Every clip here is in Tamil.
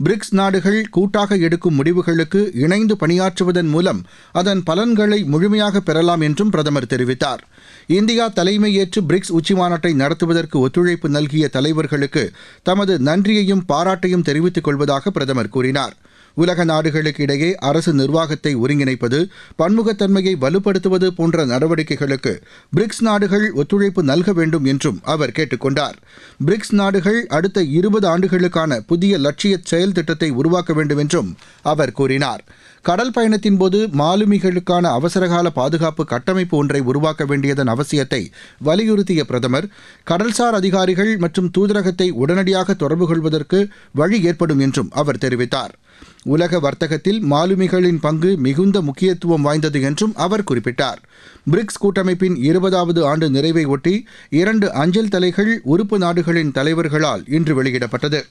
பிரிக்ஸ் நாடுகள் கூட்டாக எடுக்கும் முடிவுகளுக்கு இணைந்து பணியாற்றுவதன் மூலம் அதன் பலன்களை முழுமையாக பெறலாம் என்றும் பிரதமர் தெரிவித்தார். இந்தியா தலைமையேற்று பிரிக்ஸ் உச்சிமாநாட்டை நடத்துவதற்கு ஒத்துழைப்பு நல்கிய தலைவர்களுக்கு தமது நன்றியையும் பாராட்டையும் தெரிவித்துக் கொள்வதாக பிரதமர் கூறினார். உலக நாடுகளுக்கு இடையே அரசு நிர்வாகத்தை ஒருங்கிணைப்பது, பன்முகத்தன்மையை வலுப்படுத்துவது போன்ற நடவடிக்கைகளுக்கு பிரிக்ஸ் நாடுகள் ஒத்துழைப்பு நல்க வேண்டும் என்றும் அவர் கேட்டுக் கொண்டார். பிரிக்ஸ் நாடுகள் அடுத்த 20 ஆண்டுகளுக்கான புதிய லட்சிய செயல் திட்டத்தை உருவாக்க வேண்டும் என்றும் அவர் கூறினார். கடல் பயணத்தின்போது மாலுமிகளுக்கான அவசரகால பாதுகாப்பு கட்டமைப்பு ஒன்றை உருவாக்க வேண்டியதன் அவசியத்தை வலியுறுத்திய பிரதமர், கடல்சார் அதிகாரிகள் மற்றும் தூதரகத்தை உடனடியாக தொடர்பு கொள்வதற்கு வழி ஏற்படும் என்றும் அவர் தெரிவித்தார். உலக வர்த்தகத்தில் மாலுமிகளின் பங்கு மிகுந்த முக்கியத்துவம் வாய்ந்தது என்றும் அவர் குறிப்பிட்டார். பிரிக்ஸ் கூட்டமைப்பின் 20வது ஆண்டு நிறைவை ஒட்டி 2 அஞ்சல் தலைகள் உறுப்பு நாடுகளின் தலைவர்களால் இன்று வெளியிடப்பட்டது.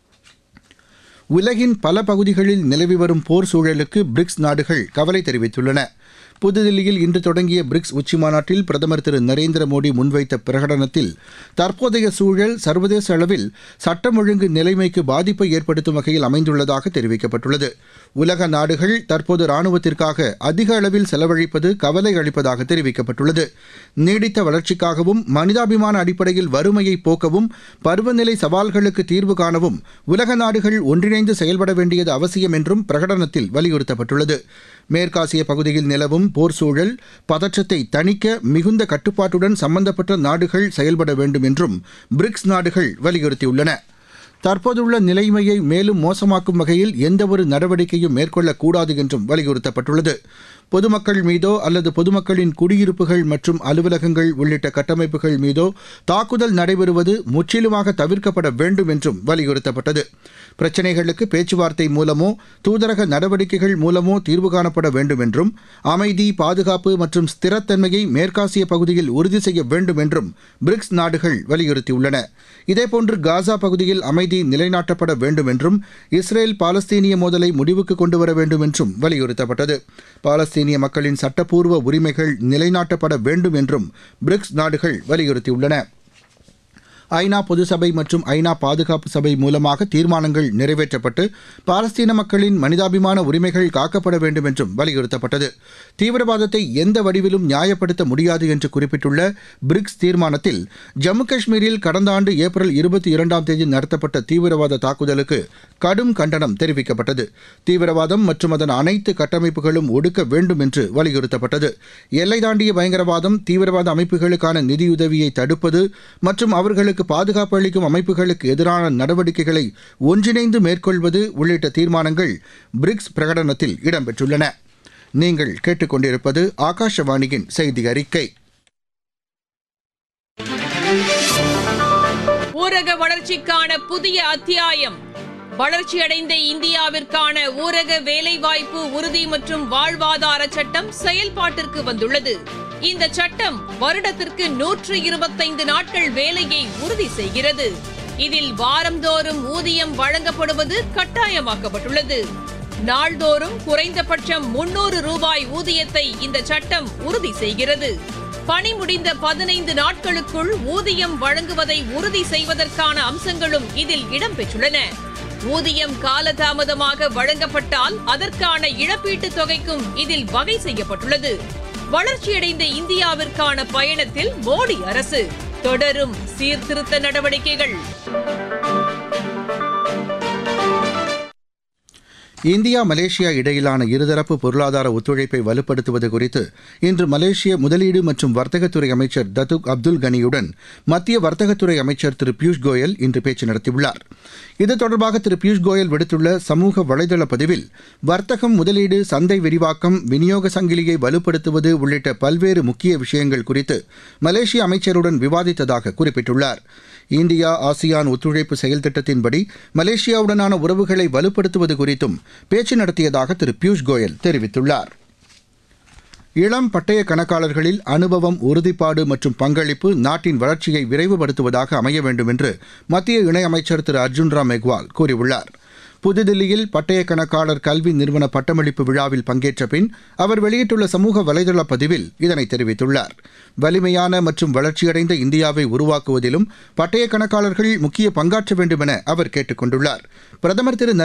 உலகின் பல பகுதிகளில் நிலவி வரும் போர் சூழலுக்கு பிரிக்ஸ் நாடுகள் கவலை தெரிவித்துள்ளன. புதுதில்லியில் இன்று தொடங்கிய பிரிக்ஸ் உச்சிமாநாட்டில் பிரதமர் திரு நரேந்திர மோடி முன்வைத்த பிரகடனத்தில் தற்போதைய சூழல் சர்வதேச அளவில் சட்டம் ஒழுங்கு நிலைமைக்கு பாதிப்பை ஏற்படுத்தும் வகையில் அமைந்துள்ளதாக தெரிவிக்கப்பட்டுள்ளது. உலக நாடுகள் தற்போது ராணுவத்திற்காக அதிக அளவில் செலவழிப்பது கவலை அளிப்பதாக தெரிவிக்கப்பட்டுள்ளது. நீடித்த வளர்ச்சிக்காகவும் மனிதாபிமான அடிப்படையில் வறுமையை போக்கவும் பருவநிலை சவால்களுக்கு தீர்வு காணவும் உலக நாடுகள் ஒன்றிணைந்து செயல்பட வேண்டியது அவசியம் என்றும் பிரகடனத்தில் வலியுறுத்தப்பட்டுள்ளது. மேற்காசிய பகுதியில் நிலவும் போர் சூழல் பதற்றத்தை தணிக்க மிகுந்த கட்டுப்பாட்டுடன் சம்பந்தப்பட்ட நாடுகள் செயல்பட வேண்டும் என்றும் பிரிக்ஸ் நாடுகள் வலியுறுத்தியுள்ளன. தற்போதுள்ள நிலைமையை மேலும் மோசமாக்கும் வகையில் எந்தவொரு நடவடிக்கையும் மேற்கொள்ளக்கூடாது என்றும் வலியுறுத்தப்பட்டுள்ளது. பொதுமக்கள் மீதோ அல்லது பொதுமக்களின் குடியிருப்புகள் மற்றும் அலுவலகங்கள் உள்ளிட்ட கட்டமைப்புகள் மீதோ தாக்குதல் நடைபெறுவது முற்றிலுமாக தவிர்க்கப்பட வேண்டும் என்றும் வலியுறுத்தப்பட்டது. பிரச்சினைகளுக்கு பேச்சுவார்த்தை மூலமோ தூதரக நடவடிக்கைகள் மூலமோ தீர்வு காணப்பட வேண்டும் என்றும், அமைதி, பாதுகாப்பு மற்றும் ஸ்திரத்தன்மையை மேற்காசிய பகுதியில் உறுதி செய்ய வேண்டும் என்றும் பிரிக்ஸ் நாடுகள் வலியுறுத்தியுள்ளன. இதேபோன்று காசா பகுதியில் அமைதி நிலைநாட்டப்பட வேண்டும் என்றும், இஸ்ரேல் பாலஸ்தீனிய மோதலை முடிவுக்கு கொண்டுவர வேண்டும் என்றும் வலியுறுத்தப்பட்டது. பாலஸ்தீனிய மக்களின் சட்டப்பூர்வ உரிமைகள் நிலைநாட்டப்பட வேண்டும் என்றும் பிரிக்ஸ் நாடுகள் வலியுறுத்தியுள்ளன. ஐநா பொதுசபை மற்றும் ஐநா பாதுகாப்பு சபை மூலமாக தீர்மானங்கள் நிறைவேற்றப்பட்டு பாலஸ்தீன மக்களின் மனிதாபிமான உரிமைகள் காக்கப்பட வேண்டும் என்றும் வலியுறுத்தப்பட்டது. தீவிரவாதத்தை எந்த வடிவிலும் நியாயப்படுத்த முடியாது என்று குறிப்பிட்டுள்ள பிரிக்ஸ் தீர்மானத்தில் ஜம்மு காஷ்மீரில் கடந்த ஆண்டு ஏப்ரல் 22ஆம் தேதி நடத்தப்பட்ட தீவிரவாத தாக்குதலுக்கு கடும் கண்டனம் தெரிவிக்கப்பட்டது. தீவிரவாதம் மற்றும் அதன் அனைத்து கட்டமைப்புகளும் ஒடுக்க வேண்டும் என்று வலியுறுத்தப்பட்டது. எல்லை தாண்டிய பயங்கரவாதம், தீவிரவாத அமைப்புகளுக்கான நிதியுதவியை தடுப்பது மற்றும் அவர்களுக்கு பாதுகாப்பு அளிக்கும் அமைப்புகளுக்கு எதிரான நடவடிக்கைகளை ஒன்றிணைந்து மேற்கொள்வது உள்ளிட்ட தீர்மானங்கள் பிரிக்ஸ் பிரகடனத்தில் இடம்பெற்றுள்ளன. நீங்கள் கேட்டுக்கொண்டிருப்பது ஆகாஷவாணியின் செய்தி அறிக்கை. ஊரக வளர்ச்சிக்கான புதிய அத்தியாயம். வளர்ச்சியடைந்த இந்தியாவிற்கான ஊரக வேலைவாய்ப்பு உறுதி மற்றும் வாழ்வாதார சட்டம் செயல்பாட்டிற்கு வந்துள்ளது. இந்த சட்டம் வருடத்திற்கு 125 நாட்கள் வேலையை உறுதி செய்கிறது. இதில் வாரந்தோறும் ஊதியம் வழங்கப்படுவது கட்டாயமாக்கப்பட்டுள்ளது. நாள்தோறும் குறைந்தபட்சம் 300 ரூபாய் ஊதியத்தை இந்த சட்டம் உறுதி செய்கிறது. பணி முடிந்த 15 நாட்களுக்குள் ஊதியம் வழங்குவதை உறுதி செய்வதற்கான அம்சங்களும் இதில் இடம்பெற்றுள்ளன. ஊதியம் காலதாமதமாக வழங்கப்பட்டால் அதற்கான இழப்பீட்டுத் தொகைக்கும் இதில் வகை செய்யப்பட்டுள்ளது. வளர்ச்சியடைந்த இந்தியாவிற்கான பயணத்தில் மோடி அரசு தொடரும் சீர்திருத்த நடவடிக்கைகள். இந்தியா மலேசியா இடையிலான இருதரப்பு பொருளாதார ஒத்துழைப்பை வலுப்படுத்துவது குறித்து இன்று மலேசிய முதலீடு மற்றும் வர்த்தகத்துறை அமைச்சர் டத்துக் அப்துல் கனியுடன் மத்திய வர்த்தகத்துறை அமைச்சர் திரு பியூஷ் கோயல் இன்று பேச்சு நடத்தியுள்ளார். இது தொடர்பாக திரு பியூஷ் கோயல் விடுத்துள்ள சமூக வலைதள பதிவில், வர்த்தகம், முதலீடு, சந்தை விரிவாக்கம், விநியோக சங்கிலியை வலுப்படுத்துவது உள்ளிட்ட பல்வேறு முக்கிய விஷயங்கள் குறித்து மலேசிய அமைச்சருடன் விவாதித்ததாக குறிப்பிட்டுள்ளார். இந்தியா ஆசியான் ஒத்துழைப்பு செயல் திட்டத்தின்படி மலேசியாவுடனான உறவுகளை வலுப்படுத்துவது குறித்தும் பேச்சு நடத்தியதாக திரு பியூஷ் கோயல் தெரிவித்துள்ளார். இளம் பட்டய கணக்காளர்களில் அனுபவம், உறுதிப்பாடு மற்றும் பங்களிப்பு நாட்டின் வளர்ச்சியை விரைவுபடுத்துவதாக அமைய வேண்டும் என்று மத்திய இணையமைச்சர் திரு அர்ஜுன் ராம் மெக்வால் கூறியுள்ளார். புதுதில்லியில் பட்டய கணக்காளர் கல்வி நிறுவன பட்டமளிப்பு விழாவில் பங்கேற்ற பின் அவர் வெளியிட்டுள்ள சமூக வலைதள பதிவில் இதனை தெரிவித்துள்ளார். வலிமையான மற்றும் வளர்ச்சியடைந்த இந்தியாவை உருவாக்குவதிலும் பட்டய கணக்காளர்கள் முக்கிய பங்காற்ற வேண்டும் என அவர் கேட்டுக் கொண்டுள்ளார். பிரதமர் திரு